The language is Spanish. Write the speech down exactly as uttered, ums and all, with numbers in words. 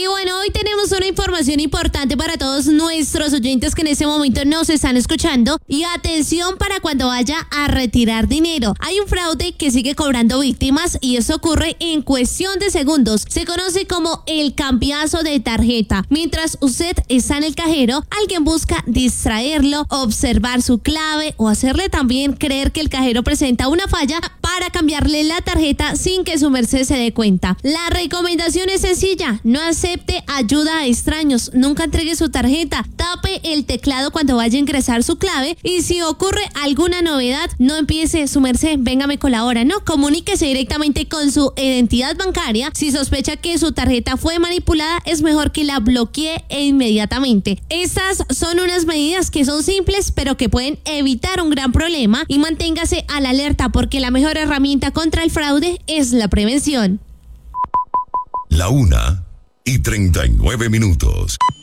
bueno, hoy tenemos una información importante para todos nuestros oyentes que en este momento nos están escuchando. Y atención para cuando vaya a retirar dinero. Hay un fraude que sigue cobrando víctimas y eso ocurre en cuestión de segundos. Se conoce como el cambiazo de tarjeta. Mientras usted está en el cajero, alguien busca distraerlo, observar su clave o hacerle también creer que el cajero presenta una falla para cambiarle la tarjeta sin que su merced se dé cuenta. La recomendación es sencilla: no acepte ayuda a extraños, nunca entregue su tarjeta, tape el teclado cuando vaya a ingresar su clave y si ocurre alguna novedad, no empiece su merced, véngame colabora, no, comuníquese directamente con su identidad bancaria. Si sospecha que su tarjeta fue manipulada, es mejor que la bloquee inmediatamente. Estas son unas medidas que son simples pero que pueden evitar un gran problema, y manténgase a la alerta porque la mejor herramienta contra el fraude es la prevención. La una y treinta y nueve minutos.